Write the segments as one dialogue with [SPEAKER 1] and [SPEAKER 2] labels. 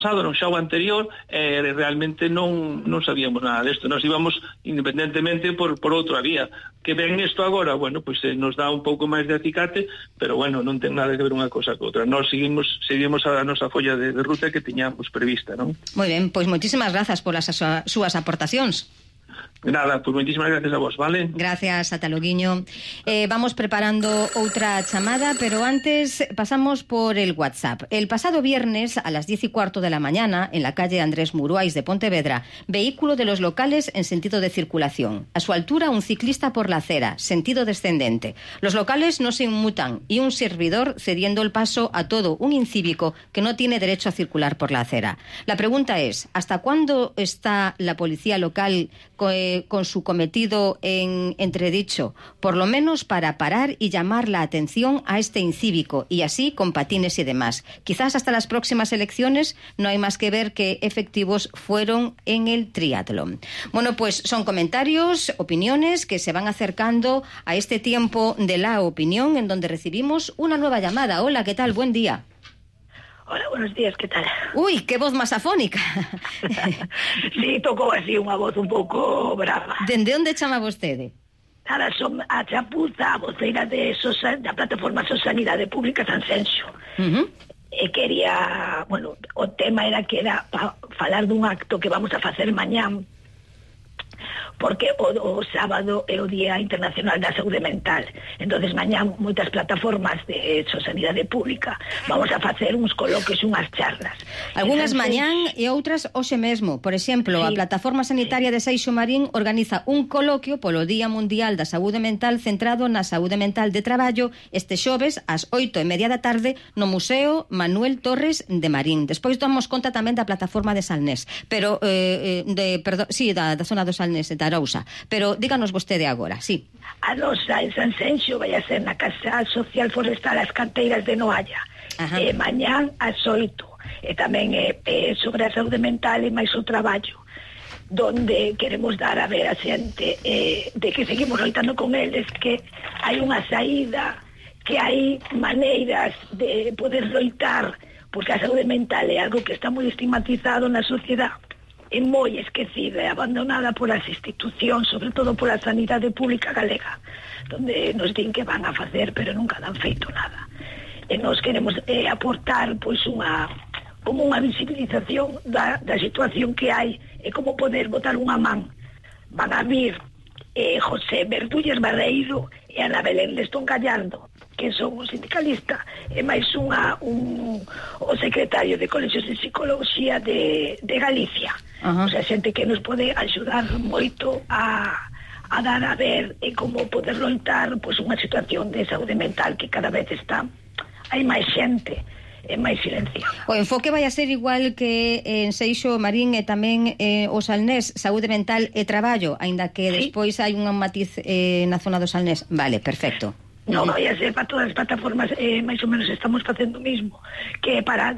[SPEAKER 1] non xa o anterior, realmente non sabíamos nada desto. Nos íbamos independentemente por outra vía. Que ven isto agora, bueno, pois nos dá un pouco máis de acicate, pero bueno, non ten nada que ver unha cosa co outra. Nos seguimos a nosa folla de ruta que tiñamos prevista, non?
[SPEAKER 2] Moi ben, pois moitísimas grazas polas súas aportacións.
[SPEAKER 1] Nada, pues muchísimas gracias a vos, ¿vale?
[SPEAKER 2] Gracias, ata loguiño. Vamos preparando outra chamada, pero antes pasamos por el WhatsApp. El pasado viernes a las 10:15 de la mañana, en la calle Andrés Muruais de Pontevedra, vehículo de los locales en sentido de circulación. A su altura, un ciclista por la acera, sentido descendente. Los locales no se inmutan y un servidor cediendo el paso a todo un incívico que no tiene derecho a circular por la acera. La pregunta es, ¿hasta cuándo está la policía local con su cometido en entredicho, por lo menos para parar y llamar la atención a este incívico, y así con patines y demás? Quizás hasta las próximas elecciones no hay más que ver qué efectivos fueron en el triatlón. Bueno, pues son comentarios, opiniones que se van acercando a este tiempo de la opinión, en donde recibimos una nueva llamada. Hola, ¿qué tal? Buen día.
[SPEAKER 3] Hola, buenos días, ¿qué tal?
[SPEAKER 2] Uy, qué voz más afónica.
[SPEAKER 3] Sí, tocou así unha voz un pouco brava.
[SPEAKER 2] Dende onde chama vostede?
[SPEAKER 3] Nada, son a chapuza, a voceira da plataforma Sanidade Pública Sanxenxo. E quería, bueno, o tema era que era para falar dun acto que vamos a facer mañán, porque o sábado é o Día Internacional da Saúde Mental. Entonces mañá moitas plataformas de Sanidade Pública vamos a facer uns coloquios, unhas charlas.
[SPEAKER 2] Algúnas mañán e outras hoxe mesmo. Por exemplo, sí, a Plataforma Sanitaria de Seixo Marín organiza un coloquio polo Día Mundial da Saúde Mental centrado na saúde mental de traballo este xoves ás 8:30 da tarde no Museo Manuel Torres de Marín. Despois damos conta tamén da Plataforma de Salnés, pero da zona do Salnés, da Arousa. Pero díganos vostede agora, sí.
[SPEAKER 3] A nosa en Sanxenxo vai a ser na Casa Social Forestal As Canteiras de Noalla. Mañán ás 8. E tamén sobre a saúde mental e máis o traballo, donde queremos dar a ver a xente de que seguimos loitando con eles, que hai unha saída, que hai maneiras de poder loitar, porque a saúde mental é algo que está moi estigmatizado na sociedade, é moi esquecida e abandonada polas institucións, sobre todo pola Sanidade Pública Galega, donde nos din que van a facer, pero nunca dan feito nada. E nos queremos aportar pois como unha visibilización da situación que hai e como poder botar unha man. Van a vir José Verdulles Barreiro e Ana Belén Lestón Gallardo, que son un sindicalista, e máis o secretario de Colexios de Psicología de Galicia. O sea, xente que nos pode axudar moito a dar a ver e como poder loitar pois unha situación de saúde mental que cada vez hai máis xente e máis silenciada.
[SPEAKER 2] O enfoque vai a ser igual que en Seixo Marín e tamén o Salnés, saúde mental e traballo, aínda que despois hai un matiz na zona do Salnés. Vale, perfecto.
[SPEAKER 3] Non vai a ser para todas as plataformas, máis ou menos estamos facendo o mismo, que para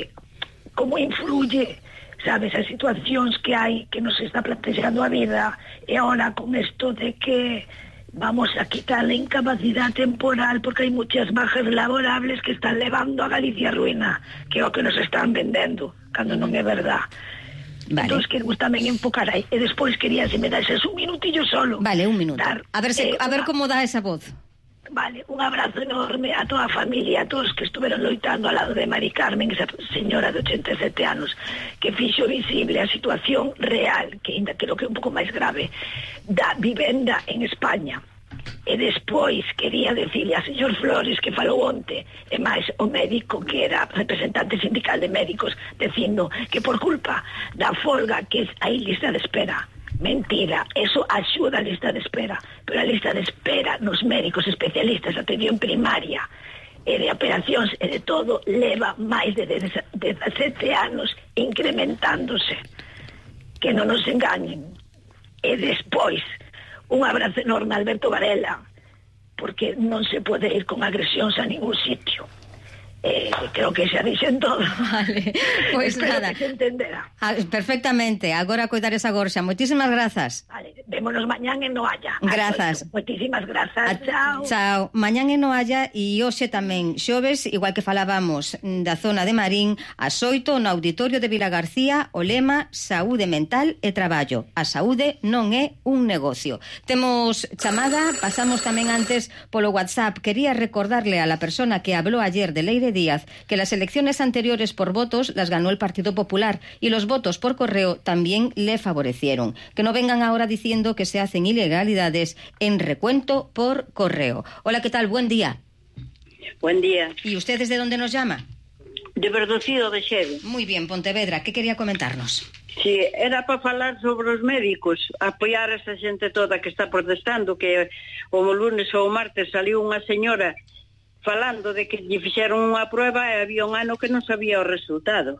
[SPEAKER 3] como influye, sabes, as situacións que hai, que nos está plantexando a vida, e ahora con isto de que vamos a quitar la incapacidad temporal porque hai muchas bajas laborables que están levando a Galicia a ruína, que é o que nos están vendendo, cando non é verdad. Vale. Entón queremos tamén enfocar aí. E despois quería, se me dases un minutillo solo.
[SPEAKER 2] Vale, un minuto. A ver como dá esa voz.
[SPEAKER 3] Vale, un abrazo enorme a toda a familia, a todos que estuveron loitando ao lado de Mari Carmen, esa señora de 87 anos, que fixo visible a situación real, que ainda creo que é un pouco máis grave, da vivenda en España. E despois quería decirle a señor Flores, que falou onte, e máis o médico que era representante sindical de médicos, dicindo que por culpa da folga que hai lista de espera. Mentira, eso axuda a lista de espera, pero a lista de espera nos médicos especialistas de atención primaria e de operacións e de todo leva máis de 17 anos incrementándose. Que non nos engañen. E despois, un abrazo enorme a Alberto Varela, porque non se pode ir con agresións a ningún sitio. Creo que xa dixen todo.
[SPEAKER 2] Vale, pois nada.
[SPEAKER 3] Que se entenderá.
[SPEAKER 2] Perfectamente, agora coidar esa gorxa. Moitísimas grazas.
[SPEAKER 3] Vale, vémonos mañán en Noalla.
[SPEAKER 2] Grazas.
[SPEAKER 3] Moitísimas grazas. Chao.
[SPEAKER 2] Chao. Mañán en Noalla e hoxe tamén xoves, igual que falábamos da zona de Marín, ás 8 no Auditorio de Vilagarcía, o lema Saúde mental e traballo. A saúde non é un negocio. Temos chamada, pasamos tamén antes polo WhatsApp. Quería recordarle a la persona que habló ayer de Leire Díaz que las elecciones anteriores por votos las ganó el Partido Popular y los votos por correo también le favorecieron. Que no vengan ahora diciendo que se hacen ilegalidades en recuento por correo. Hola, ¿qué tal? Buen día.
[SPEAKER 4] Buen día.
[SPEAKER 2] ¿Y usted desde dónde nos llama?
[SPEAKER 4] De Verdocido de Xeve.
[SPEAKER 2] Muy bien, Pontevedra. ¿Qué quería comentarnos?
[SPEAKER 4] Sí, era para falar sobre os médicos, apoiar a esa xente toda que está protestando, que o lunes ou o martes saliu unha señora falando de que lle fixeron unha prueba e había un ano que non sabía o resultado.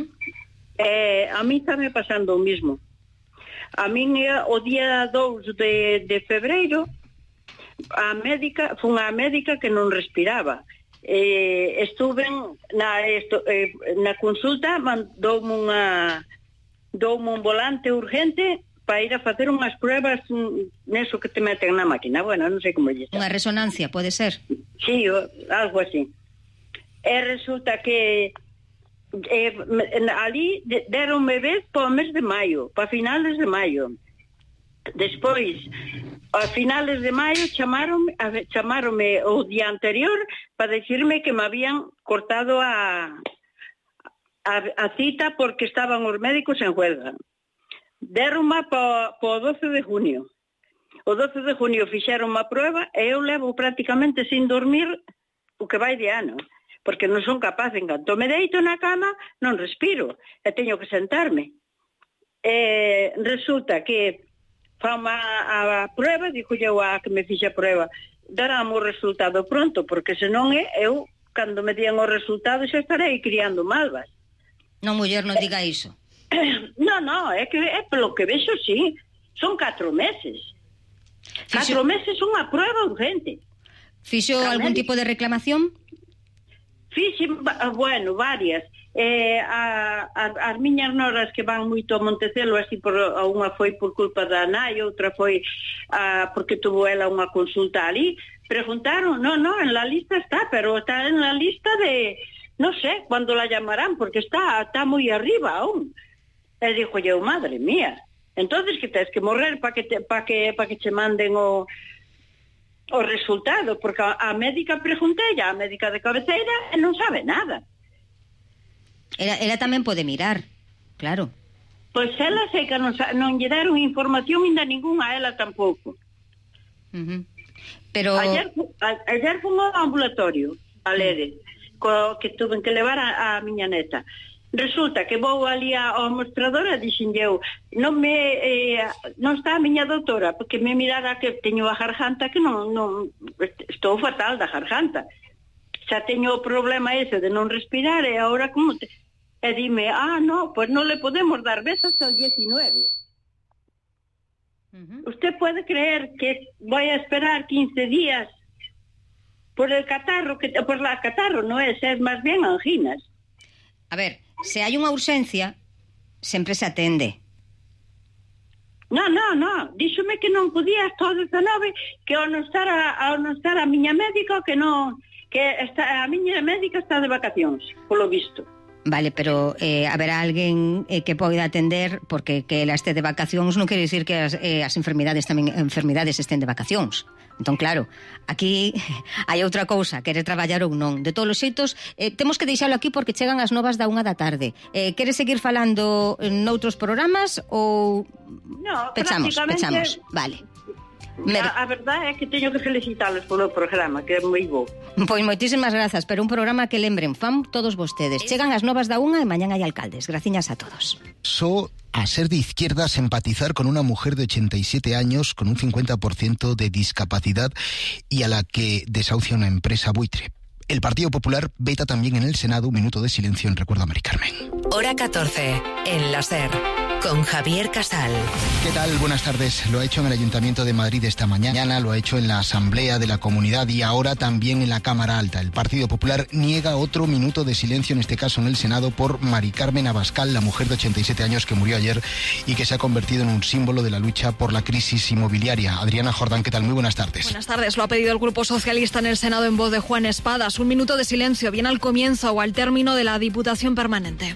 [SPEAKER 4] A mí está me pasando o mismo. A min o día 2 de febreiro fun a médica que non respiraba. Estuve na consulta, doume un volante urgente para ir a facer unhas pruebas neso que te meten na máquina. Bueno, non sei como lle está.
[SPEAKER 2] Unha resonancia, pode ser?
[SPEAKER 4] Sí, algo así. E resulta que ali deronme vez para o mes de maio, para finales de maio. Despois, a finales de maio chamaronme o día anterior para decirme que me habían cortado a cita porque estaban os médicos en huelga. Deronme para o 12 de junio. O 12 de junio fixeron unha prueba e eu levo prácticamente sin dormir o que vai de ano, porque non son capaz, en canto me deito na cama non respiro e teño que sentarme. Resulta que fama a prueba, dixo eu a que me fixe a prueba, daramos o resultado pronto, porque senón eu, cando me dian o resultado, xa estarei criando malvas.
[SPEAKER 2] Non, muller, non diga iso.
[SPEAKER 4] No, é que é pelo que vexo, sí. Son 4 meses. 4 meses unha prueba urgente.
[SPEAKER 2] Fixo algún tipo de reclamación?
[SPEAKER 4] Fixe, bueno, varias. As miñas noras que van moito a Montecelo, así unha foi por culpa da nai, outra foi porque tuvo ela unha consulta ali. Preguntaron, no, en la lista está, pero está en la lista de, no sé, cuando la llamarán, porque está moi arriba aún. E dixo eu, madre mía, entonces que tens que morrer para que che manden o resultado, porque a médica preguntei, a médica de cabeceira, e non sabe nada.
[SPEAKER 2] Ela tamén pode mirar, claro.
[SPEAKER 4] Pois ela sei que non lle deron información ainda ninguna, a ela tampouco.
[SPEAKER 2] Pero
[SPEAKER 4] ayer fun ao ambulatorio a Lede, que tuve que levar a miña neta. Resulta que vou ali ao mostrador e dixen eu, non está a miña doutora, porque me mirara que teño a garganta, que non estou fatal da garganta. Xa teño o problema ese de non respirar e agora como e dime, no, pues non le podemos dar besos hasta el 19. ¿Usted puede creer que voy a esperar 15 días por el catarro, por la catarro no es más bien anginas?
[SPEAKER 2] A ver, se hai unha urxencia, sempre se atende.
[SPEAKER 4] No, díxome que non podía hasta o 19, que ao non estar a miña médica, que a miña médica está de vacacións, polo visto.
[SPEAKER 2] Vale, pero haberá alguén que poida atender, porque que ela este de vacacións non quere dicir que as enfermidades estén de vacacións. Entón, claro, aquí hai outra cousa, quere traballar ou non. De todos os xeitos, temos que deixalo aquí porque chegan as novas da 1 da tarde. Quere seguir falando noutros programas ou
[SPEAKER 4] no,
[SPEAKER 2] pechamos? Vale.
[SPEAKER 4] A verdade é que teño que felicitalos polo programa, que é moi bo.
[SPEAKER 2] Pois moitísimas grazas, pero un programa que lembren, fan todos vostedes. Chegan as novas da 1 e mañán hai alcaldes. Graciñas a todos.
[SPEAKER 5] A ser de izquierdas, empatizar con una mujer de 87 años con un 50% de discapacidad y a la que desahucia una empresa buitre. El Partido Popular veta también en el Senado un minuto de silencio en recuerdo a Mari Carmen.
[SPEAKER 6] Hora 14, en la SER. con Javier Casal.
[SPEAKER 5] ¿Qué tal? Buenas tardes. Lo ha hecho en el Ayuntamiento de Madrid esta mañana, lo ha hecho en la Asamblea de la Comunidad y ahora también en la Cámara Alta. El Partido Popular niega otro minuto de silencio, en este caso en el Senado, por Mari Carmen Abascal, la mujer de 87 años que murió ayer y que se ha convertido en un símbolo de la lucha por la crisis inmobiliaria. Adriana Jordán, ¿qué tal? Muy buenas tardes.
[SPEAKER 7] Buenas tardes. Lo ha pedido el Grupo Socialista en el Senado en voz de Juan Espadas. Un minuto de silencio, bien al comienzo o al término de la Diputación Permanente.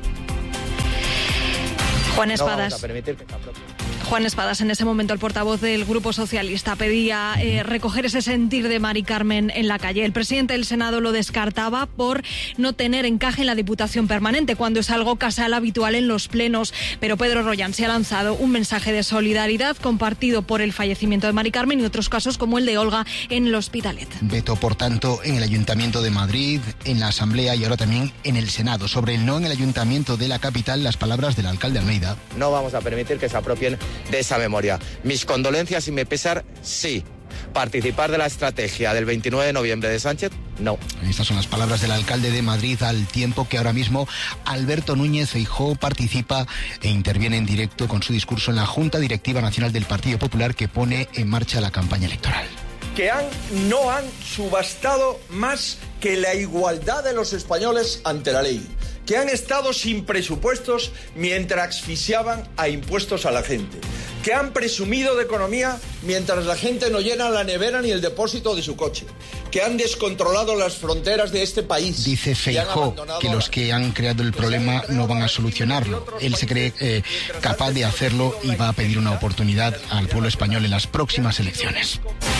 [SPEAKER 7] Juan Espadas. Juan Espadas, en ese momento el portavoz del Grupo Socialista, pedía recoger ese sentir de Mari Carmen en la calle. El presidente del Senado lo descartaba por no tener encaje en la Diputación Permanente, cuando es algo casual habitual en los plenos. Pero Pedro Rollán se ha lanzado un mensaje de solidaridad compartido por el fallecimiento de Mari Carmen y otros casos como el de Olga en el Hospitalet.
[SPEAKER 5] Veto, por tanto, en el Ayuntamiento de Madrid, en la Asamblea y ahora también en el Senado. Sobre el no en el Ayuntamiento de la capital, las palabras del alcalde Almeida.
[SPEAKER 8] No vamos a permitir que se apropien de esa memoria. Mis condolencias y mi pesar, sí. Participar de la estrategia del 29 de noviembre de Sánchez, no.
[SPEAKER 5] Estas son las palabras del alcalde de Madrid, al tiempo que ahora mismo Alberto Núñez Feijóo participa e interviene en directo con su discurso en la Junta Directiva Nacional del Partido Popular, que pone en marcha la campaña electoral.
[SPEAKER 9] Que no han subastado más que la igualdad de los españoles ante la ley, que han estado sin presupuestos mientras asfixiaban a impuestos a la gente, que han presumido de economía mientras la gente no llena la nevera ni el depósito de su coche, que han descontrolado las fronteras de este país.
[SPEAKER 5] Dice Feijóo que los que han creado el problema no van a solucionarlo. Él se cree capaz de hacerlo y va a pedir una oportunidad al pueblo español en las próximas elecciones.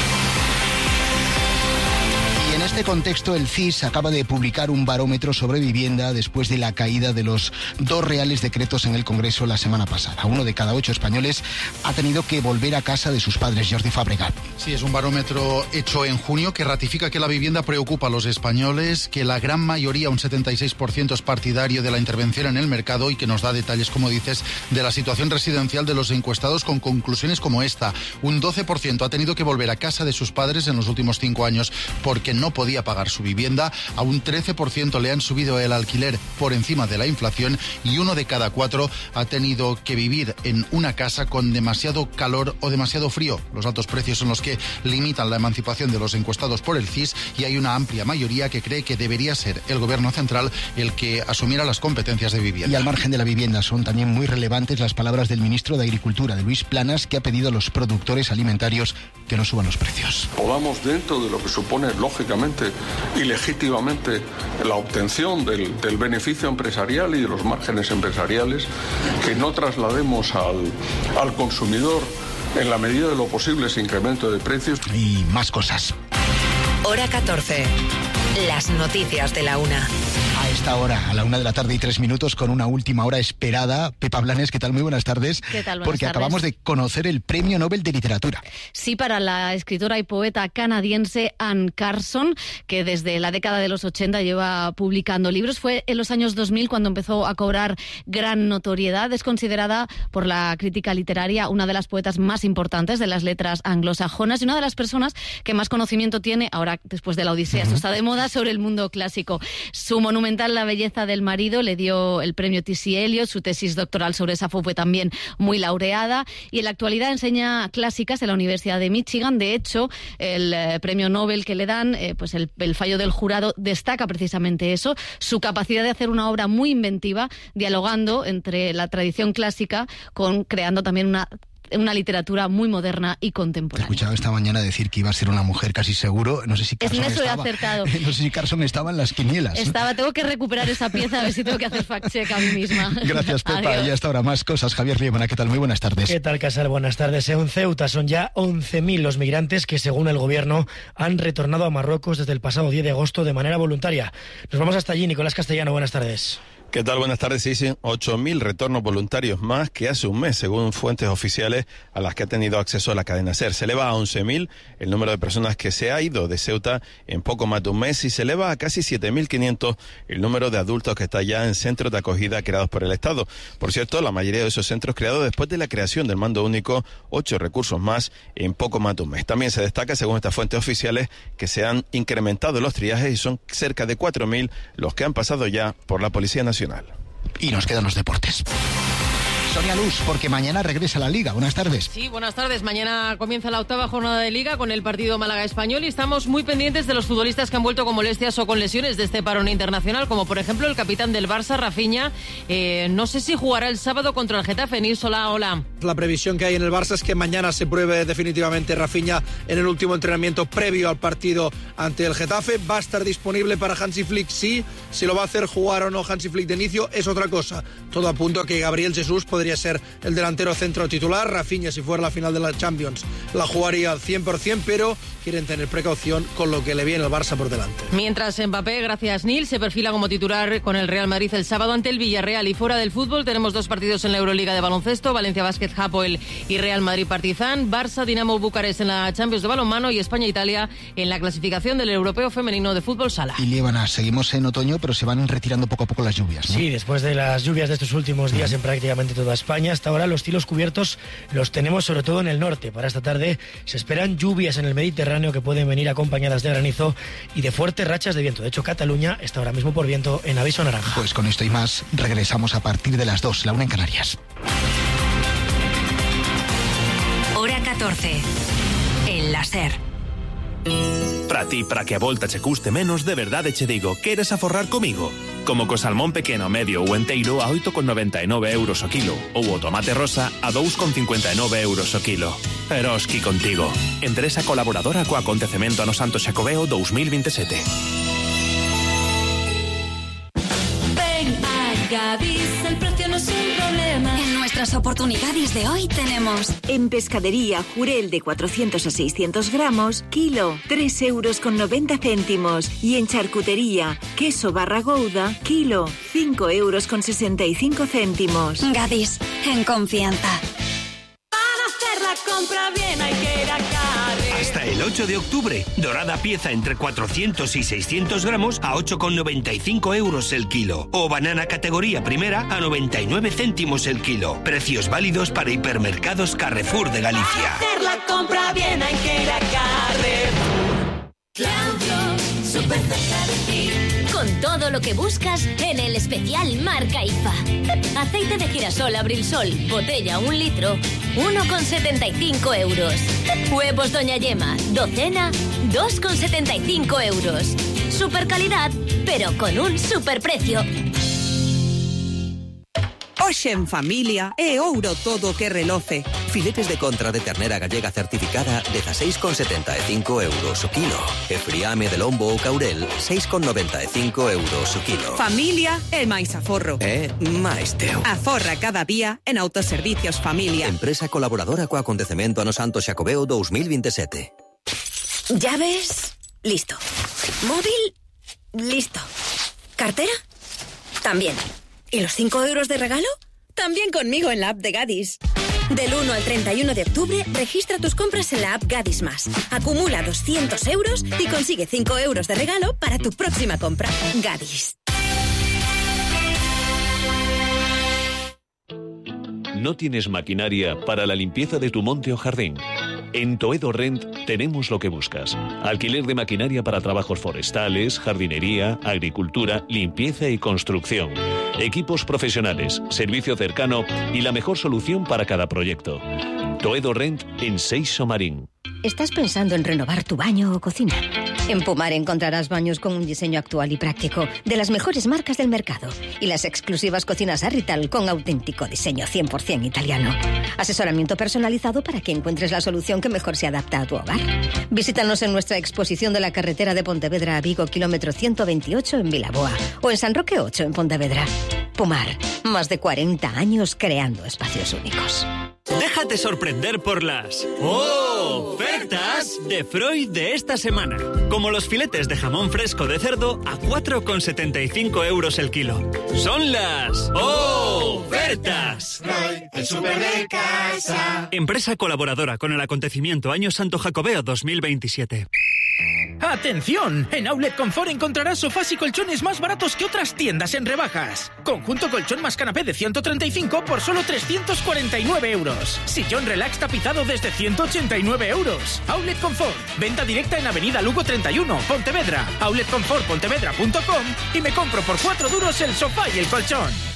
[SPEAKER 5] En este contexto, el CIS acaba de publicar un barómetro sobre vivienda después de la caída de los 2 reales decretos en el Congreso la semana pasada. 1 de cada 8 españoles ha tenido que volver a casa de sus padres. Jordi Fabregat.
[SPEAKER 10] Sí, es un barómetro hecho en junio que ratifica que la vivienda preocupa a los españoles, que la gran mayoría, un 76%, es partidario de la intervención en el mercado y que nos da detalles, como dices, de la situación residencial de los encuestados, con conclusiones como esta. Un 12% ha tenido que volver a casa de sus padres en los últimos 5 años porque no podía pagar su vivienda. A un 13% le han subido el alquiler por encima de la inflación y 1 de cada 4 ha tenido que vivir en una casa con demasiado calor o demasiado frío. Los altos precios son los que limitan la emancipación de los encuestados por el CIS y hay una amplia mayoría que cree que debería ser el Gobierno central el que asumiera las competencias de vivienda.
[SPEAKER 5] Y al margen de la vivienda son también muy relevantes las palabras del ministro de Agricultura, de Luis Planas, que ha pedido a los productores alimentarios que no suban los precios.
[SPEAKER 11] Podamos, dentro de lo que supone lógicamente y legítimamente la obtención del beneficio empresarial y de los márgenes empresariales, que no traslademos al consumidor en la medida de lo posible ese incremento de precios.
[SPEAKER 5] Y más cosas.
[SPEAKER 6] Hora 14. Las noticias de la 1.
[SPEAKER 5] A esta hora, a la 1:03 con una última hora esperada. Pepa Blanes, ¿qué tal? Muy buenas tardes.
[SPEAKER 12] ¿Qué tal? Buenas
[SPEAKER 5] Porque
[SPEAKER 12] tardes.
[SPEAKER 5] acabamos de conocer el Premio Nobel de Literatura.
[SPEAKER 12] Sí, para la escritora y poeta canadiense Anne Carson, que desde la década de los 80 lleva publicando libros. Fue en los años 2000 cuando empezó a cobrar gran notoriedad. Es considerada por la crítica literaria una de las poetas más importantes de las letras anglosajonas y una de las personas que más conocimiento tiene, ahora después de la Odisea, esto está de moda, sobre el mundo clásico. Su monumental La belleza del marido le dio el premio T.C. Eliot. Su tesis doctoral sobre Safo fue también muy laureada y en la actualidad enseña clásicas en la Universidad de Michigan. De hecho, el premio Nobel que le dan, pues el fallo del jurado destaca precisamente eso, su capacidad de hacer una obra muy inventiva, dialogando entre la tradición clásica con creando también una literatura muy moderna y contemporánea.
[SPEAKER 5] Te escuchaba esta mañana decir que iba a ser una mujer casi seguro. No sé si Carson
[SPEAKER 12] eso he acertado.
[SPEAKER 5] No sé si Carson estaba en las quinielas.
[SPEAKER 12] Tengo que recuperar esa pieza, a ver si tengo que hacer fact-check a mí misma.
[SPEAKER 5] Gracias, Pepa. Y hasta ahora más cosas. Javier Liebana, ¿qué tal? Muy buenas tardes.
[SPEAKER 13] ¿Qué tal, Casal? Buenas tardes. En Ceuta son ya 11.000 los migrantes que, según el gobierno, han retornado a Marruecos desde el pasado 10 de agosto de manera voluntaria. Nos vamos hasta allí. Nicolás Castellano, buenas tardes.
[SPEAKER 14] ¿Qué tal? Buenas tardes. Sí, 8.000 retornos voluntarios más que hace un mes, según fuentes oficiales a las que ha tenido acceso la cadena SER. Se eleva a 11.000 el número de personas que se ha ido de Ceuta en poco más de un mes y se eleva a casi 7.500 el número de adultos que está ya en centros de acogida creados por el Estado. Por cierto, la mayoría de esos centros creados después de la creación del mando único, 8 recursos más en poco más de un mes. También se destaca, según estas fuentes oficiales, que se han incrementado los triajes y son cerca de 4.000 los que han pasado ya por la Policía Nacional.
[SPEAKER 5] Y nos quedan los deportes. Sonia Luz, porque mañana regresa la Liga. Buenas tardes.
[SPEAKER 15] Sí, buenas tardes. Mañana comienza la 8ª jornada de Liga con el partido Málaga-Español y estamos muy pendientes de los futbolistas que han vuelto con molestias o con lesiones de este parón internacional, como por ejemplo el capitán del Barça, Rafinha. No sé si jugará el sábado contra el Getafe. Nils, hola.
[SPEAKER 16] La previsión que hay en el Barça es que mañana se pruebe definitivamente Rafinha en el último entrenamiento previo al partido ante el Getafe. Va a estar disponible para Hansi Flick, sí. Si lo va a hacer jugar o no Hansi Flick de inicio es otra cosa. Todo apunta a que Gabriel Jesús podría ser el delantero centro titular. Rafinha, si fuera la final de la Champions, la jugaría al 100%, pero quieren tener precaución con lo que le viene al Barça por delante.
[SPEAKER 15] Mientras Mbappé, gracias Nils, se perfila como titular con el Real Madrid el sábado ante el Villarreal. Y fuera del fútbol tenemos 2 partidos en la Euroliga de baloncesto: Valencia Basket Hapoel y Real Madrid Partizan, Barça Dinamo Bucarest en la Champions de balonmano y España-Italia en la clasificación del Europeo Femenino de Fútbol Sala.
[SPEAKER 5] Y Líbana, seguimos en otoño, pero se van retirando poco a poco las lluvias, ¿no?
[SPEAKER 13] Sí, después de las lluvias de estos últimos días en prácticamente toda España, hasta ahora los cielos cubiertos los tenemos sobre todo en el norte. Para esta tarde se esperan lluvias en el Mediterráneo que pueden venir acompañadas de granizo y de fuertes rachas de viento. De hecho, Cataluña está ahora mismo por viento en aviso naranja.
[SPEAKER 5] Pues con esto y más regresamos a partir de las 2, la 1 en Canarias.
[SPEAKER 6] Hora 14. En la SER.
[SPEAKER 17] Para ti, para que a volta che custe menos, de verdade che digo, queres aforrar comigo? Como co salmón pequeno, medio ou enteiro a 8,99 euros o kilo, ou o tomate rosa a 2,59 euros o kilo. Eroski contigo. Empresa colaboradora co acontecemento ano Santo Xacobeo 2027.
[SPEAKER 18] Ven a Gadis, el precio no es un problema.
[SPEAKER 19] En nuestras oportunidades de hoy tenemos en pescadería jurel de 400 a 600 gramos, kilo, 3,90 euros. Y en charcutería, queso barra gouda, kilo, 5,65 euros.
[SPEAKER 18] Gadis, en confianza. Para hacer la compra bien hay que ir a Carre.
[SPEAKER 20] Hasta el 8 de octubre, dorada pieza entre 400 y 600 gramos a 8,95 euros el kilo. O banana categoría primera a 99 céntimos el kilo. Precios válidos para hipermercados Carrefour de Galicia.
[SPEAKER 18] Para hacer la compra bien hay que ir a Carrefour. Claudio, súper cerca de ti.
[SPEAKER 21] Con todo lo que buscas en el especial Marca IFA. Aceite de girasol Abrilsol, botella 1 litro, 1,75 euros. Huevos Doña Yema, docena, 2,75 euros. Super calidad, pero con un super precio.
[SPEAKER 22] Hoxe en familia é ouro todo que reloce.
[SPEAKER 23] Filetes de contra de ternera gallega certificada 16,75 euros o kilo. E friame de lombo ou caurel 6,95 euros o kilo.
[SPEAKER 22] Familia é máis aforro.
[SPEAKER 23] É máis teu.
[SPEAKER 22] Aforra cada día en Autoservicios Familia.
[SPEAKER 23] Empresa colaboradora co acontecemento ano Santo Xacobeo 2027.
[SPEAKER 21] ¿Llaves? Listo. ¿Móvil? Listo. ¿Cartera? También. ¿Y los 5 euros de regalo? También conmigo en la app de Gadis. Del 1 al 31 de octubre, registra tus compras en la app Gadis Más. Acumula 200 euros y consigue 5 euros de regalo para tu próxima compra. Gadis.
[SPEAKER 24] ¿No tienes maquinaria para la limpieza de tu monte o jardín? En Toedo Rent tenemos lo que buscas. Alquiler de maquinaria para trabajos forestales, jardinería, agricultura, limpieza y construcción. Equipos profesionales, servicio cercano y la mejor solución para cada proyecto. Toedo Rent en Seixo Marín.
[SPEAKER 2] ¿Estás pensando en renovar tu baño o cocina? En Pumar encontrarás baños con un diseño actual y práctico de las mejores marcas del mercado y las exclusivas cocinas Arrital con auténtico diseño 100% italiano. Asesoramiento personalizado para que encuentres la solución que mejor se adapta a tu hogar. Visítanos en nuestra exposición de la carretera de Pontevedra a Vigo, kilómetro 128 en Vilaboa o en San Roque 8 en Pontevedra. Pumar, más de 40 años creando espacios únicos.
[SPEAKER 25] Déjate sorprender por las ofertas de Freud de esta semana. Como los filetes de jamón fresco de cerdo a 4,75 euros el kilo. Son las ofertas.
[SPEAKER 18] Freud, el súper de casa.
[SPEAKER 25] Empresa colaboradora con el acontecimiento Año Santo Jacobeo 2027.
[SPEAKER 26] ¡Atención! En Outlet Confort encontrarás sofás y colchones más baratos que otras tiendas en rebajas. Conjunto colchón más canapé de 135 por solo 349 euros. Sillón relax tapizado desde 189 euros. Outlet Confort. Venta directa en Avenida Lugo 31, Pontevedra. Outletconfortpontevedra.com y me compro por 4 duros el sofá y el colchón.